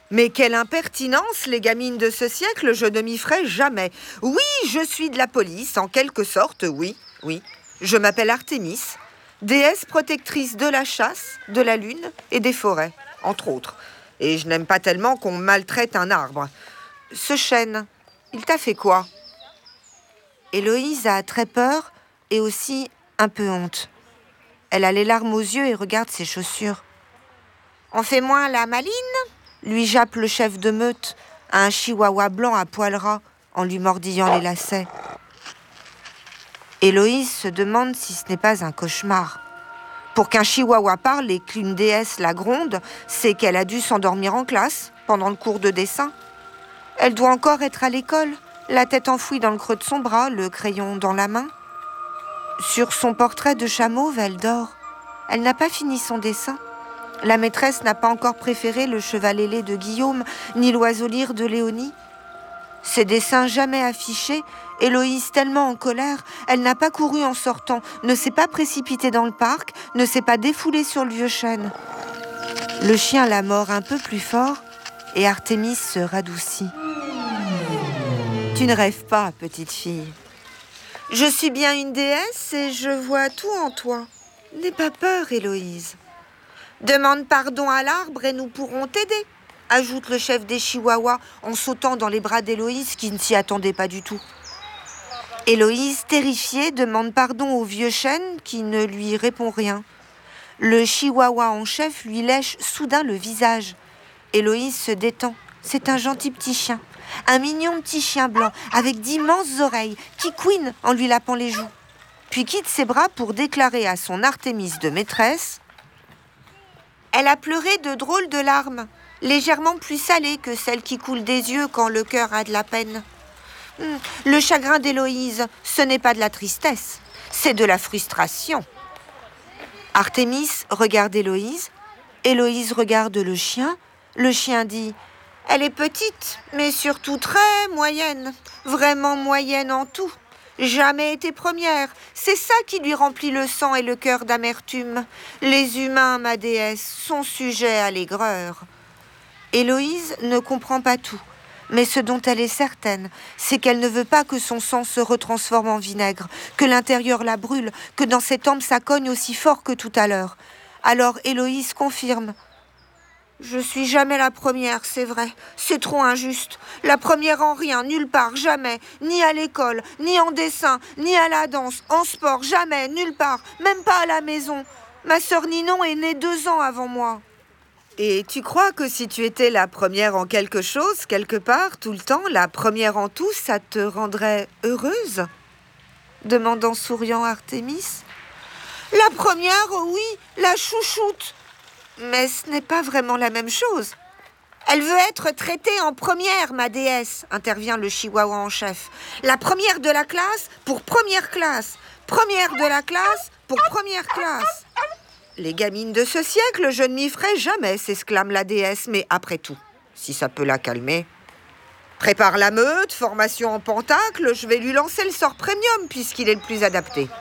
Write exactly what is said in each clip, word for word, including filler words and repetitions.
Mais quelle impertinence, les gamines de ce siècle, je ne m'y ferai jamais. Oui, je suis de la police, en quelque sorte, oui, oui. Je m'appelle Artémis, déesse protectrice de la chasse, de la lune et des forêts, entre autres. Et je n'aime pas tellement qu'on maltraite un arbre. Ce chêne, il t'a fait quoi? Héloïse a très peur et aussi un peu honte. Elle a les larmes aux yeux et regarde ses chaussures. « On fait moins la maline ?» lui jappe le chef de meute, à un chihuahua blanc à poil ras, en lui mordillant les lacets. Héloïse se demande si ce n'est pas un cauchemar. Pour qu'un chihuahua parle et qu'une déesse la gronde, c'est qu'elle a dû s'endormir en classe, pendant le cours de dessin. Elle doit encore être à l'école, la tête enfouie dans le creux de son bras, le crayon dans la main. Sur son portrait de chat mauve, elle dort. Elle n'a pas fini son dessin. La maîtresse n'a pas encore préféré le cheval ailé de Guillaume, ni l'oiseau lyre de Léonie. Ces dessins jamais affichés, Héloïse tellement en colère, elle n'a pas couru en sortant, ne s'est pas précipitée dans le parc, ne s'est pas défoulée sur le vieux chêne. Le chien la mord un peu plus fort et Artémis se radoucit. Tu ne rêves pas, petite fille. Je suis bien une déesse et je vois tout en toi. N'aie pas peur, Héloïse. Demande pardon à l'arbre et nous pourrons t'aider, ajoute le chef des Chihuahuas en sautant dans les bras d'Héloïse qui ne s'y attendait pas du tout. Héloïse, terrifiée, demande pardon au vieux chêne qui ne lui répond rien. Le Chihuahua en chef lui lèche soudain le visage. Héloïse se détend. C'est un gentil petit chien, un mignon petit chien blanc avec d'immenses oreilles qui couine en lui lapant les joues. Puis quitte ses bras pour déclarer à son Artémis de maîtresse: elle a pleuré de drôles de larmes, légèrement plus salées que celles qui coulent des yeux quand le cœur a de la peine. Le chagrin d'Héloïse, ce n'est pas de la tristesse, c'est de la frustration. Artémis regarde Héloïse, Héloïse regarde le chien, le chien dit: elle est petite, mais surtout très moyenne, vraiment moyenne en tout. Jamais été première, c'est ça qui lui remplit le sang et le cœur d'amertume. Les humains, ma déesse, sont sujets à l'aigreur. Héloïse ne comprend pas tout, mais ce dont elle est certaine, c'est qu'elle ne veut pas que son sang se retransforme en vinaigre, que l'intérieur la brûle, que dans ses tempes ça cogne aussi fort que tout à l'heure. Alors Héloïse confirme: je suis jamais la première, c'est vrai. C'est trop injuste. La première en rien, nulle part, jamais. Ni à l'école, ni en dessin, ni à la danse, en sport, jamais, nulle part. Même pas à la maison. Ma sœur Ninon est née deux ans avant moi. Et tu crois que si tu étais la première en quelque chose, quelque part, tout le temps, la première en tout, ça te rendrait heureuse? Demande en souriant Artémis. La première, oui, la chouchoute. Mais ce n'est pas vraiment la même chose. Elle veut être traitée en première, ma déesse, intervient le chihuahua en chef. La première de la classe pour première classe. Première de la classe pour première classe. Les gamines de ce siècle, je ne m'y ferai jamais, s'exclame la déesse, mais après tout, si ça peut la calmer. Prépare la meute, formation en pentacle, je vais lui lancer le sort premium puisqu'il est le plus adapté.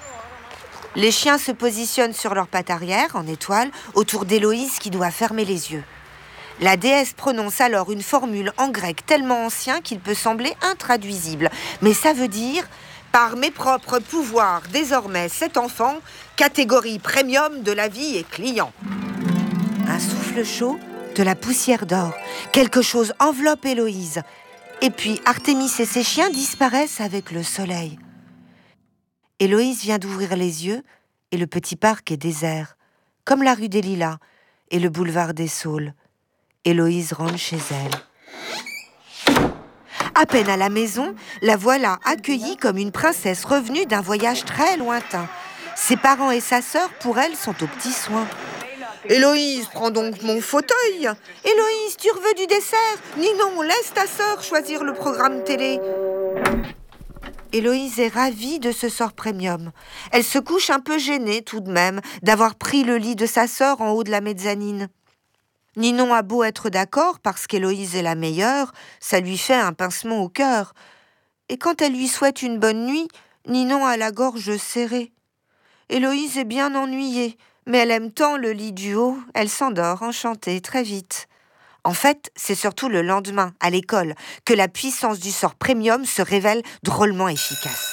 Les chiens se positionnent sur leurs pattes arrière, en étoile, autour d'Héloïse qui doit fermer les yeux. La déesse prononce alors une formule en grec tellement ancien qu'il peut sembler intraduisible. Mais ça veut dire: par mes propres pouvoirs, désormais, cet enfant, catégorie premium de la vie et client. Un souffle chaud, de la poussière d'or. Quelque chose enveloppe Héloïse. Et puis Artémis et ses chiens disparaissent avec le soleil. Héloïse vient d'ouvrir les yeux et le petit parc est désert, comme la rue des Lilas et le boulevard des Saules. Héloïse rentre chez elle. À peine à la maison, la voilà accueillie comme une princesse revenue d'un voyage très lointain. Ses parents et sa sœur, pour elle, sont aux petits soins. Héloïse, prends donc mon fauteuil. Héloïse, tu veux du dessert? Ninon, laisse ta sœur choisir le programme télé. Héloïse est ravie de ce sort premium. Elle se couche un peu gênée tout de même d'avoir pris le lit de sa sœur en haut de la mezzanine. Ninon a beau être d'accord parce qu'Héloïse est la meilleure, ça lui fait un pincement au cœur. Et quand elle lui souhaite une bonne nuit, Ninon a la gorge serrée. Héloïse est bien ennuyée, mais elle aime tant le lit du haut, elle s'endort enchantée très vite. En fait, c'est surtout le lendemain, à l'école, que la puissance du sort premium se révèle drôlement efficace.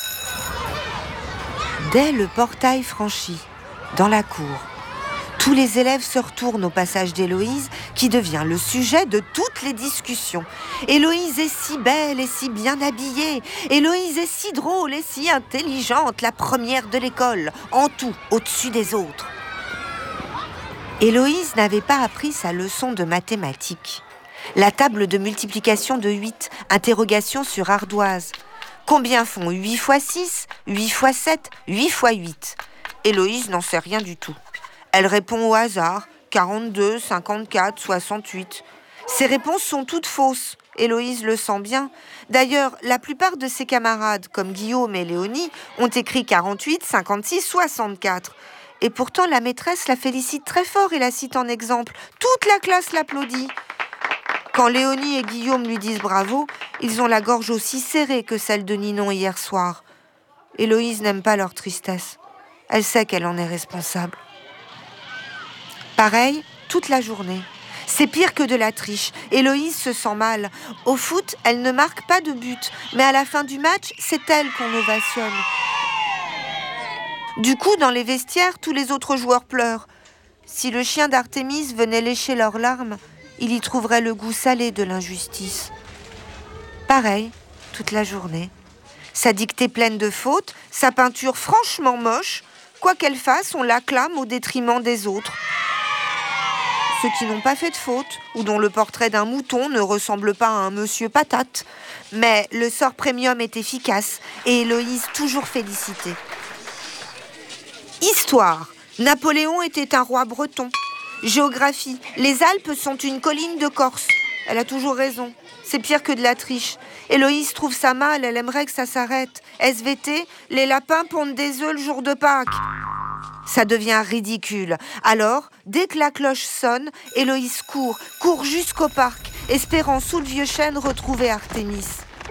Dès le portail franchi, dans la cour, tous les élèves se retournent au passage d'Héloïse, qui devient le sujet de toutes les discussions. Héloïse est si belle et si bien habillée. Héloïse est si drôle et si intelligente, la première de l'école, en tout, au-dessus des autres. Héloïse n'avait pas appris sa leçon de mathématiques. La table de multiplication de huit, interrogation sur ardoise. Combien font huit fois six, huit fois sept, huit fois huit? Héloïse n'en sait rien du tout. Elle répond au hasard, quarante-deux, cinquante-quatre, soixante-huit. Ses réponses sont toutes fausses. Héloïse le sent bien. D'ailleurs, la plupart de ses camarades, comme Guillaume et Léonie, ont écrit quarante-huit, cinquante-six, soixante-quatre. Et pourtant, la maîtresse la félicite très fort et la cite en exemple. Toute la classe l'applaudit. Quand Léonie et Guillaume lui disent bravo, ils ont la gorge aussi serrée que celle de Ninon hier soir. Héloïse n'aime pas leur tristesse. Elle sait qu'elle en est responsable. Pareil, toute la journée. C'est pire que de la triche. Héloïse se sent mal. Au foot, elle ne marque pas de but, mais à la fin du match, c'est elle qu'on ovationne. Du coup, dans les vestiaires, tous les autres joueurs pleurent. Si le chien d'Artémis venait lécher leurs larmes, il y trouverait le goût salé de l'injustice. Pareil, toute la journée. Sa dictée pleine de fautes, sa peinture franchement moche, quoi qu'elle fasse, on l'acclame au détriment des autres. Ceux qui n'ont pas fait de faute, ou dont le portrait d'un mouton ne ressemble pas à un monsieur patate. Mais le sort premium est efficace, et Héloïse toujours félicitée. Histoire. Napoléon était un roi breton. Géographie. Les Alpes sont une colline de Corse. Elle a toujours raison. C'est pire que de la triche. Héloïse trouve ça mal, elle aimerait que ça s'arrête. S V T, les lapins pondent des œufs le jour de Pâques. Ça devient ridicule. Alors, dès que la cloche sonne, Héloïse court, court jusqu'au parc, espérant sous le vieux chêne retrouver Artémis.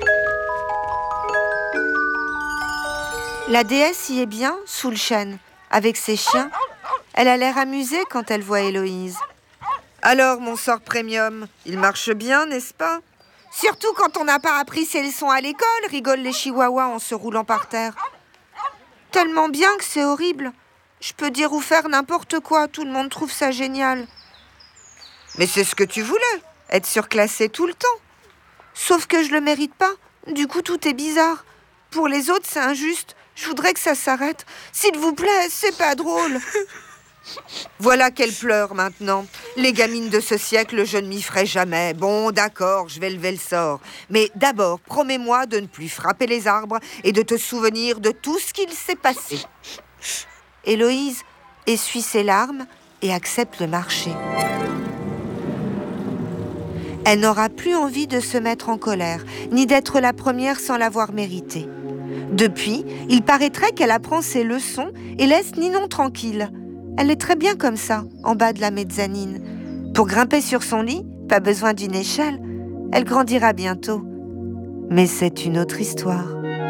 La déesse y est bien, sous le chêne, avec ses chiens. Elle a l'air amusée quand elle voit Héloïse. Alors, mon sort premium, il marche bien, n'est-ce pas? Surtout quand on n'a pas appris ses leçons à l'école, rigolent les chihuahuas en se roulant par terre. Tellement bien que c'est horrible. Je peux dire ou faire n'importe quoi, tout le monde trouve ça génial. Mais c'est ce que tu voulais, être surclassée tout le temps. Sauf que je le mérite pas, du coup tout est bizarre. Pour les autres, c'est injuste. Je voudrais que ça s'arrête. S'il vous plaît, c'est pas drôle. Voilà qu'elle pleure maintenant. Les gamines de ce siècle, je ne m'y ferai jamais. Bon, d'accord, je vais lever le sort. Mais d'abord, promets-moi de ne plus frapper les arbres et de te souvenir de tout ce qu'il s'est passé. Héloïse essuie ses larmes et accepte le marché. Elle n'aura plus envie de se mettre en colère, ni d'être la première sans l'avoir mérité. Depuis, il paraîtrait qu'elle apprend ses leçons et laisse Ninon tranquille. Elle est très bien comme ça, en bas de la mezzanine. Pour grimper sur son lit, pas besoin d'une échelle. Elle grandira bientôt. Mais c'est une autre histoire.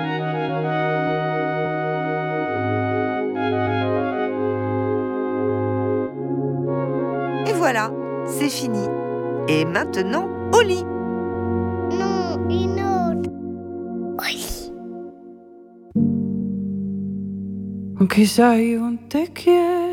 Et voilà, c'est fini. Et maintenant, au lit. Non, une autre. Oui. Aunque quizá yo te quiero.